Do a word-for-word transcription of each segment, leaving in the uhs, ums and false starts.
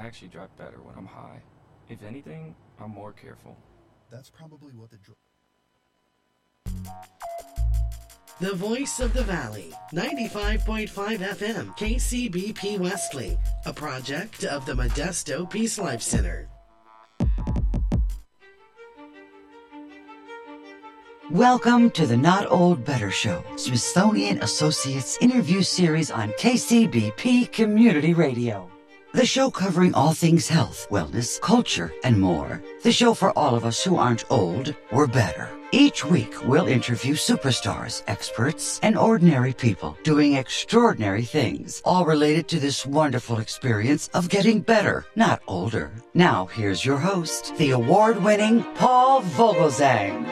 actually drive better when I'm high. If anything, I'm more careful. That's probably what the... Dr- The Voice of the Valley, ninety-five point five F M, K C B P Wesley, a project of the Modesto Peace Life Center. Welcome to the Not Old Better Show, Smithsonian Associates interview series on K C B P Community Radio. The show covering all things health, wellness, culture, and more. The show for all of us who aren't old, we're better. Each week, we'll interview superstars, experts, and ordinary people doing extraordinary things, all related to this wonderful experience of getting better, not older. Now, here's your host, the award-winning Paul Vogelzang.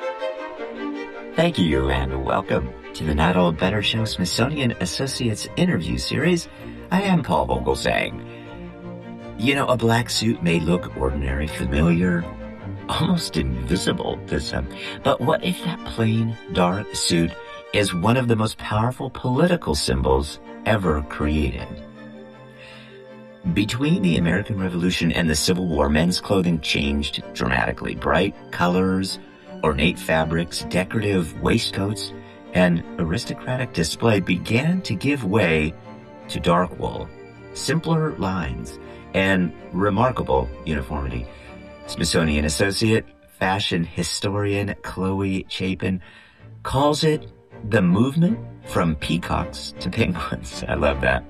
Thank you, and welcome to the Not Old Better Show Smithsonian Associates interview series. I am Paul Vogelzang. You know, a black suit may look ordinary, familiar, almost invisible to some. But what if that plain, dark suit is one of the most powerful political symbols ever created? Between the American Revolution and the Civil War, men's clothing changed dramatically. Bright colors, ornate fabrics, decorative waistcoats, and aristocratic display began to give way to dark wool, simpler lines, and remarkable uniformity. Smithsonian Associate fashion historian Chloe Chapin calls it the movement from peacocks to penguins. I love that.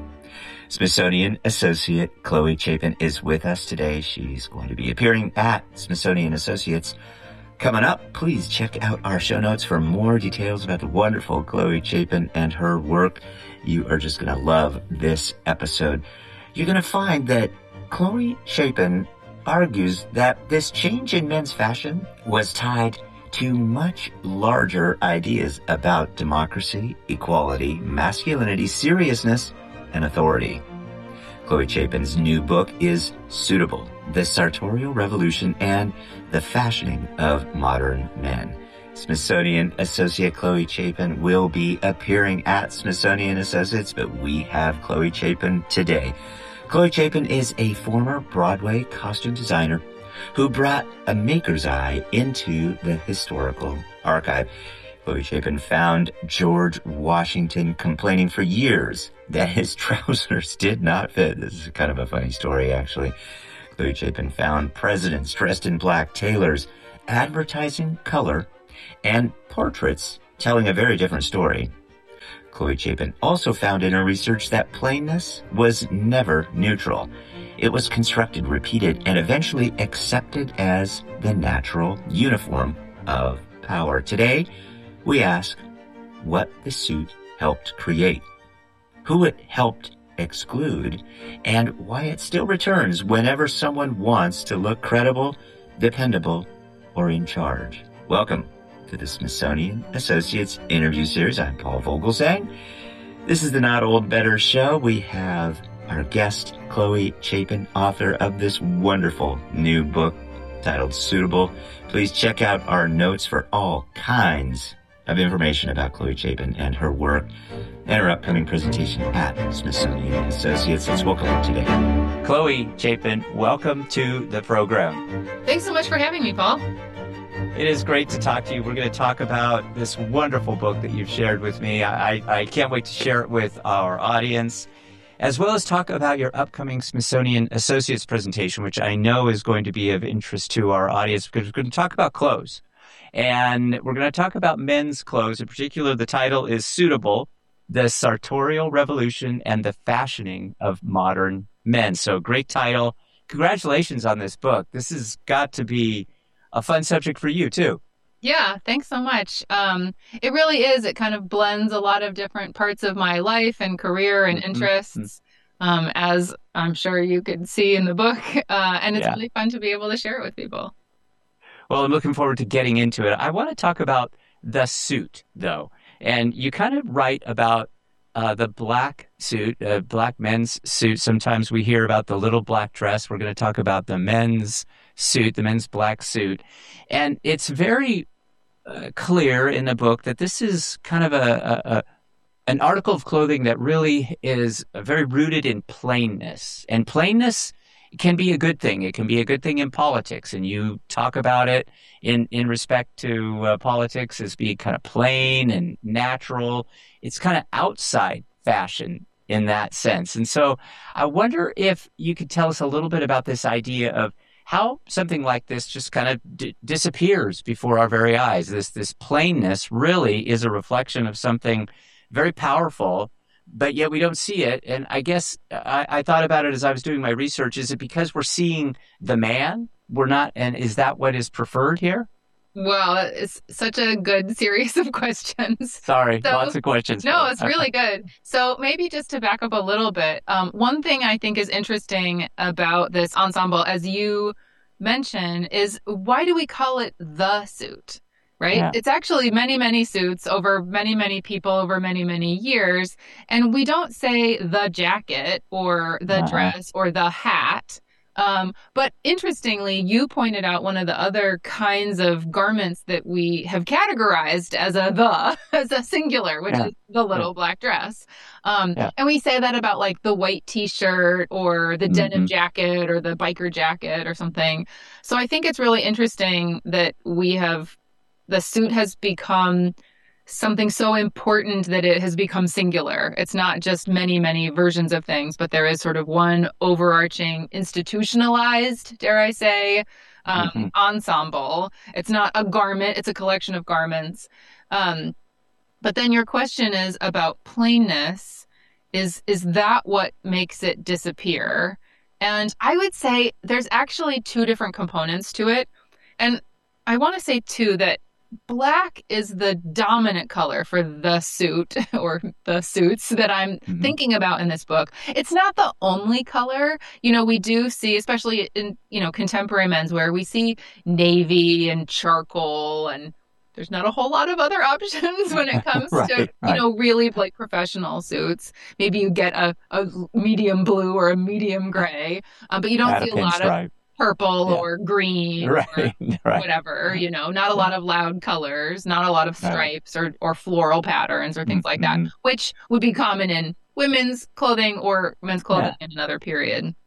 Smithsonian Associate Chloe Chapin is with us today. She's going to be appearing at Smithsonian Associates. Coming up, please check out our show notes for more details about the wonderful Chloe Chapin and her work. You are just going to love this episode. You're going to find that Chloe Chapin argues that this change in men's fashion was tied to much larger ideas about democracy, equality, masculinity, seriousness, and authority. Chloe Chapin's new book is Suitable: The Sartorial Revolution and the Fashioning of Modern Men. Smithsonian Associate Chloe Chapin will be appearing at Smithsonian Associates, but we have Chloe Chapin today. Chloe Chapin is a former Broadway costume designer who brought a maker's eye into the historical archive. Chloe Chapin found George Washington complaining for years that his trousers did not fit. This is kind of a funny story, actually. Chloe Chapin found presidents dressed in black, tailors advertising color, and portraits telling a very different story. Chloe Chapin also found in her research that plainness was never neutral. It was constructed, repeated, and eventually accepted as the natural uniform of power. Today, we ask what the suit helped create, who it helped exclude, and why it still returns whenever someone wants to look credible, dependable, or in charge. Welcome to the Smithsonian Associates interview series. I'm Paul Vogelzang. This is the Not Old Better Show. We have our guest, Chloe Chapin, author of this wonderful new book titled Suitable. Please check out our notes for all kinds of information about Chloe Chapin and her work and her upcoming presentation at Smithsonian Associates. Let's welcome her today. Chloe Chapin, welcome to the program. Thanks so much for having me, Paul. It is great to talk to you. We're going to talk about this wonderful book that you've shared with me. I, I can't wait to share it with our audience, as well as talk about your upcoming Smithsonian Associates presentation, which I know is going to be of interest to our audience, because we're going to talk about clothes. And we're going to talk about men's clothes. In particular, the title is Suitable: The Sartorial Revolution and the Fashioning of Modern Men. So great title. Congratulations on this book. This has got to be a fun subject for you, too. Yeah, thanks so much. Um, it really is. It kind of blends a lot of different parts of my life and career and Mm-hmm. interests, um, as I'm sure you could see in the book. Uh, and it's Yeah. really fun to be able to share it with people. Well, I'm looking forward to getting into it. I want to talk about the suit, though. And you kind of write about uh, the black suit, uh, black men's suit. Sometimes we hear about the little black dress. We're going to talk about the men's suit, the men's black suit. And it's very uh, clear in the book that this is kind of a, a, a an article of clothing that really is very rooted in plainness. And plainness can be a good thing. It can be a good thing in politics. And you talk about it in, in respect to uh, politics as being kind of plain and natural. It's kind of outside fashion in that sense. And so I wonder if you could tell us a little bit about this idea of how something like this just kind of d- disappears before our very eyes. This, this plainness really is a reflection of something very powerful, but yet we don't see it. And I guess I, I thought about it as I was doing my research. Is it because we're seeing the man? We're not, and is that what is preferred here? Well, it's such a good series of questions. Sorry, So- lots of questions. No, it's really good. So maybe just to back up a little bit, um, one thing I think is interesting about this ensemble, as you mentioned, is why do we call it the suit? Right? Yeah. It's actually many, many suits over many, many people over many, many years. And we don't say the jacket or the Uh-huh. dress or the hat. Um, but interestingly, you pointed out one of the other kinds of garments that we have categorized as a the, as a singular, which Yeah. is the little black dress. Um, Yeah. And we say that about like the white t-shirt or the denim Mhm. jacket or the biker jacket or something. So I think it's really interesting that we have, the suit has become something so important that it has become singular. It's not just many, many versions of things, but there is sort of one overarching institutionalized, dare I say, um, Mhm. ensemble. It's not a garment, it's a collection of garments. Um, but then your question is about plainness. Is, is that what makes it disappear? And I would say there's actually two different components to it. And I want to say, too, that black is the dominant color for the suit or the suits that I'm Mhm. thinking about in this book. It's not the only color. You know, we do see, especially in, you know, contemporary menswear, we see navy and charcoal, and there's not a whole lot of other options when it comes Right, to, you right. know, really like professional suits. Maybe you get a, a medium blue or a medium gray, um, but you don't Add see a lot of pinstripe. purple Yeah. or green or Right, right. whatever, you know, not a lot of loud colors, not a lot of Right. stripes or, or floral patterns or things like that, Mhm. which would be common in women's clothing or men's clothing Yeah. in another period.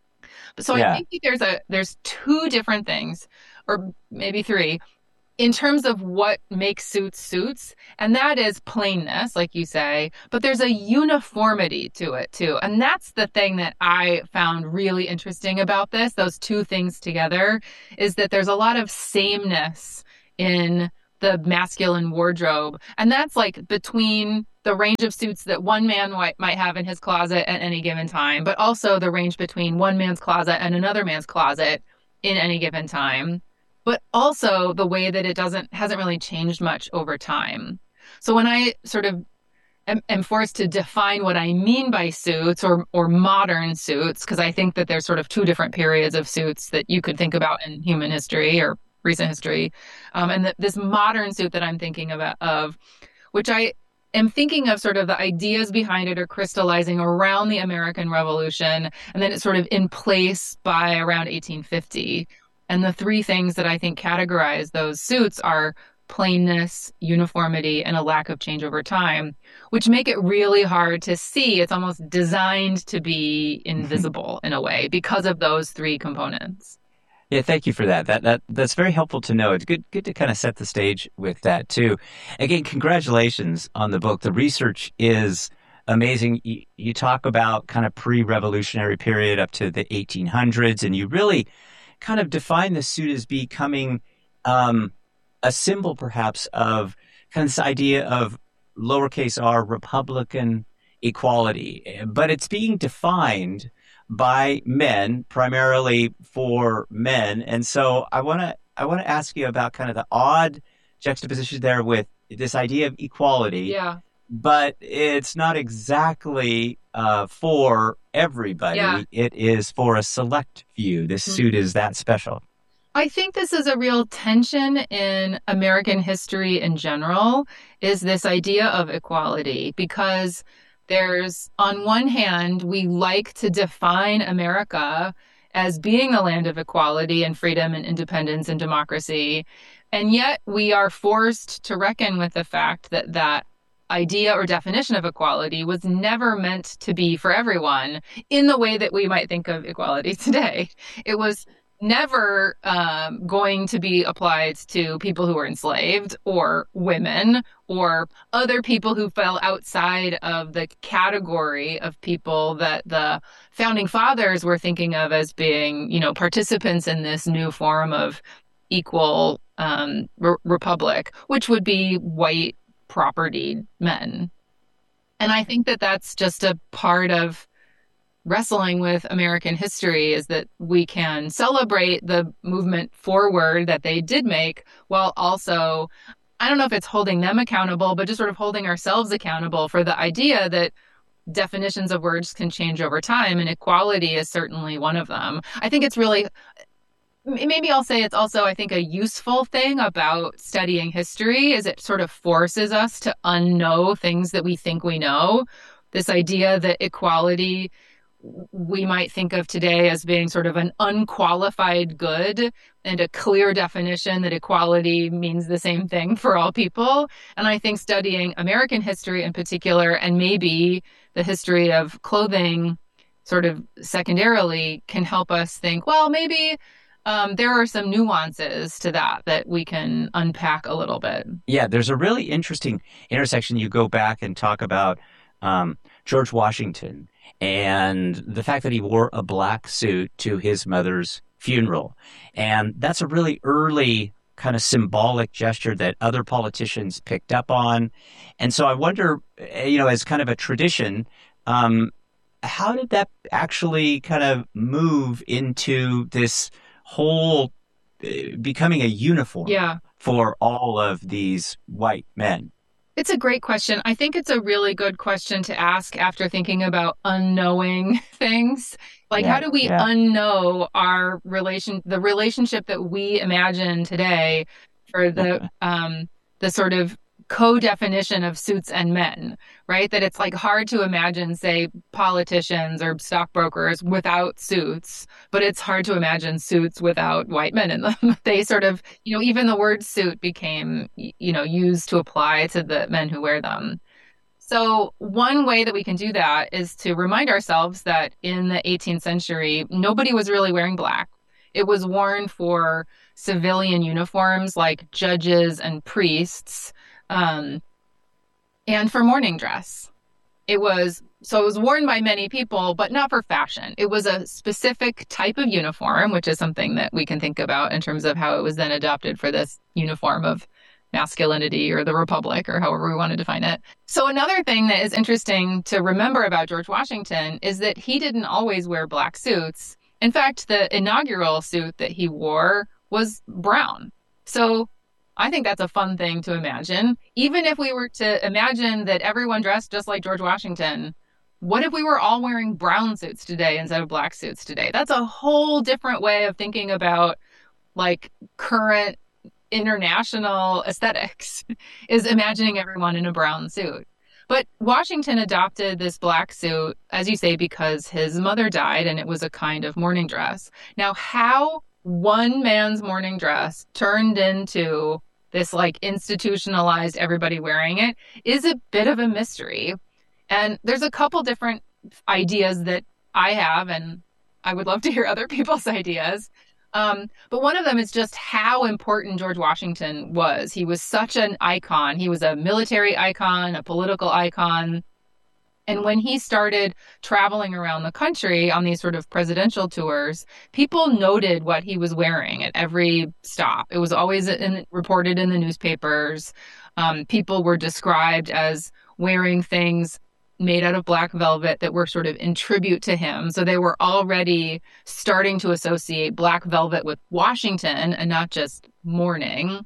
So Yeah. I think that there's a there's two different things, or maybe three, in terms of what makes suits suits, and that is plainness, like you say, but there's a uniformity to it too. And that's the thing that I found really interesting about this, those two things together, is that there's a lot of sameness in the masculine wardrobe. And that's like between the range of suits that one man might might have in his closet at any given time, but also the range between one man's closet and another man's closet in any given time. But also the way that it doesn't hasn't really changed much over time. So when I sort of am, am forced to define what I mean by suits or or modern suits, because I think that there's sort of two different periods of suits that you could think about in human history or recent history, um, and that this modern suit that I'm thinking about of, which I am thinking of sort of the ideas behind it are crystallizing around the American Revolution, and then it's sort of in place by around eighteen fifty. And the three things that I think categorize those suits are plainness, uniformity, and a lack of change over time, which make it really hard to see. It's almost designed to be invisible in a way because of those three components. Yeah, thank you for that. That that that's very helpful to know. It's good good to kind of set the stage with that too. Again, congratulations on the book. The research is amazing. You, you talk about kind of pre-revolutionary period up to the eighteen hundreds, and you really kind of define the suit as becoming um, a symbol, perhaps, of kind of this idea of lowercase r Republican equality. But it's being defined by men, primarily for men. And so I want to I want to ask you about kind of the odd juxtaposition there with this idea of equality. Yeah. But it's not exactly uh, for everybody. Yeah. It is for a select few. This Mhm. suit is that special. I think this is a real tension in American history in general, is this idea of equality, because there's, on one hand, we like to define America as being a land of equality and freedom and independence and democracy. And yet we are forced to reckon with the fact that that idea or definition of equality was never meant to be for everyone in the way that we might think of equality today. It was never um, going to be applied to people who were enslaved or women or other people who fell outside of the category of people that the founding fathers were thinking of as being, you know, participants in this new form of equal um, re- republic, which would be white propertied men. And I think that that's just a part of wrestling with American history, is that we can celebrate the movement forward that they did make while also, I don't know if it's holding them accountable, but just sort of holding ourselves accountable for the idea that definitions of words can change over time, and equality is certainly one of them. I think it's really, maybe I'll say it's also, I think, a useful thing about studying history is it sort of forces us to unknow things that we think we know. This idea that equality we might think of today as being sort of an unqualified good, and a clear definition that equality means the same thing for all people. And I think studying American history in particular, and maybe the history of clothing sort of secondarily, can help us think, well, maybe um, there are some nuances to that that we can unpack a little bit. Yeah, there's a really interesting intersection. You go back and talk about um, George Washington and the fact that he wore a black suit to his mother's funeral. And that's a really early kind of symbolic gesture that other politicians picked up on. And so I wonder, you know, as kind of a tradition, um, how did that actually kind of move into this whole uh, becoming a uniform yeah. for all of these white men? It's a great question. I think it's a really good question to ask after thinking about unknowing things. Like, yeah, how do we yeah. unknow our relation, the relationship that we imagine today for the um, the sort of co-definition of suits and men, right? That it's like hard to imagine, say, politicians or stockbrokers without suits, but it's hard to imagine suits without white men in them. They sort of, you know, even the word suit became, you know, used to apply to the men who wear them. So one way that we can do that is to remind ourselves that in the eighteenth century, nobody was really wearing black. It was worn for civilian uniforms like judges and priests, um, and for mourning dress. It was, so it was worn by many people, but not for fashion. It was a specific type of uniform, which is something that we can think about in terms of how it was then adopted for this uniform of masculinity or the republic, or however we want to define it. So another thing that is interesting to remember about George Washington is that he didn't always wear black suits. In fact, the inaugural suit that he wore was brown. So I think that's a fun thing to imagine. Even if we were to imagine that everyone dressed just like George Washington, what if we were all wearing brown suits today instead of black suits today? That's a whole different way of thinking about like current international aesthetics, is imagining everyone in a brown suit. But Washington adopted this black suit, as you say, because his mother died and it was a kind of mourning dress. Now, how one man's mourning dress turned into this like institutionalized everybody wearing it is a bit of a mystery. And there's a couple different ideas that I have, and I would love to hear other people's ideas. Um, but one of them is just how important George Washington was. He was such an icon. He was a military icon, a political icon. And when he started traveling around the country on these sort of presidential tours, people noted what he was wearing at every stop. It was always in, reported in the newspapers. Um, people were described as wearing things made out of black velvet that were sort of in tribute to him. So they were already starting to associate black velvet with Washington and not just mourning.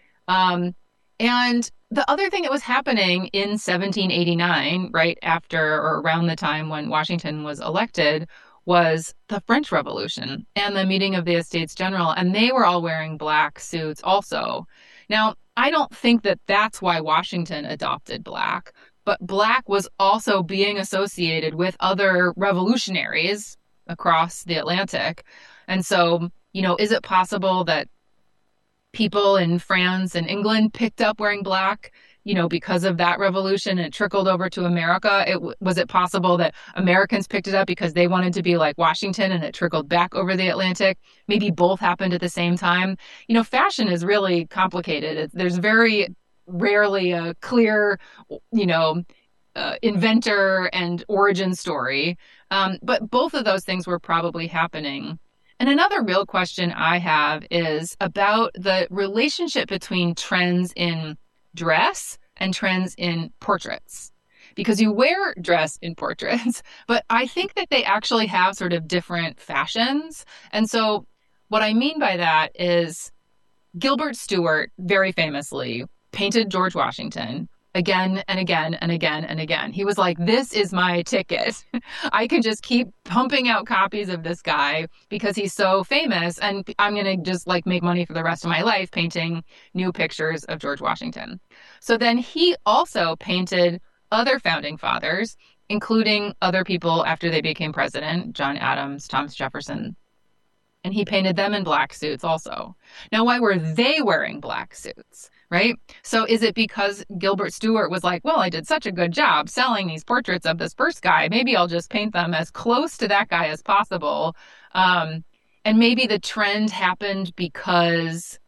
Um, and the other thing that was happening in seventeen eighty-nine, right after or around the time when Washington was elected, was the French Revolution and the meeting of the Estates General. And they were all wearing black suits also. Now, I don't think that that's why Washington adopted black. But black was also being associated with other revolutionaries across the Atlantic. And so, you know, is it possible that people in France and England picked up wearing black you know, because of that revolution, it trickled over to America? It, was it possible that Americans picked it up because they wanted to be like Washington and it trickled back over the Atlantic? Maybe both happened at the same time. You know, fashion is really complicated. It, there's very rarely a clear, you know, uh, inventor and origin story. Um, but both of those things were probably happening. And another real question I have is about the relationship between trends in dress and trends in portraits. Because you wear dress in portraits, but I think that they actually have sort of different fashions. And so what I mean by that is Gilbert Stuart very famously painted George Washington again and again and again and again. He was like, this is my ticket. I can just keep pumping out copies of this guy because he's so famous, and I'm going to just like make money for the rest of my life painting new pictures of George Washington. So then he also painted other founding fathers, including other people after they became president, John Adams, Thomas Jefferson. And he painted them in black suits also. Now, why were they wearing black suits? Right? So is it because Gilbert Stuart was like, well, I did such a good job selling these portraits of this first guy, maybe I'll just paint them as close to that guy as possible. Um, and maybe the trend happened because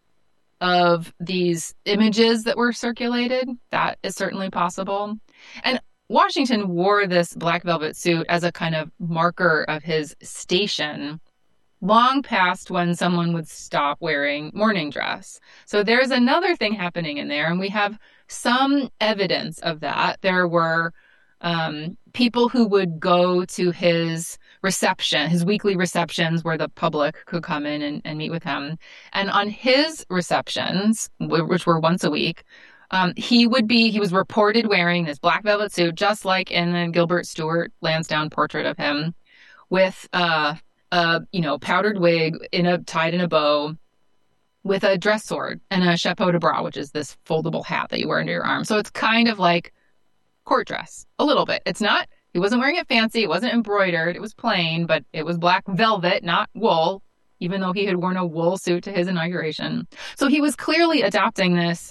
of these images that were circulated. That is certainly possible. And Washington wore this black velvet suit as a kind of marker of his station long past when someone would stop wearing morning dress. So there's another thing happening in there, and we have some evidence of that. There were um, people who would go to his reception, his weekly receptions where the public could come in and, and meet with him. And on his receptions, which were once a week, um, he would be, he was reported wearing this black velvet suit, just like in the Gilbert Stuart Lansdowne portrait of him, with uh a, you know, powdered wig in a tied in a bow, with a dress sword and a chapeau de bras, which is this foldable hat that you wear under your arm. So it's kind of like court dress, a little bit. It's not, he wasn't wearing it fancy. It wasn't embroidered. It was plain, but it was black velvet, not wool, even though he had worn a wool suit to his inauguration. So he was clearly adopting this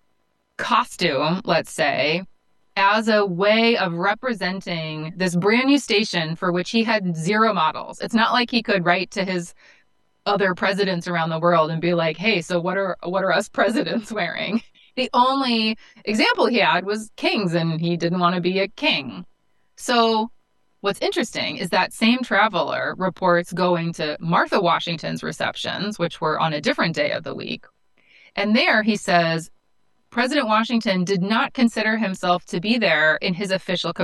costume, let's say, as a way of representing this brand new station for which he had zero models. It's not like he could write to his other presidents around the world and be like, hey, so what are what are us presidents wearing? The only example he had was kings, and he didn't want to be a king. So what's interesting is that same traveler reports going to Martha Washington's receptions, which were on a different day of the week. And there he says, President Washington did not consider himself to be there in his official capacity.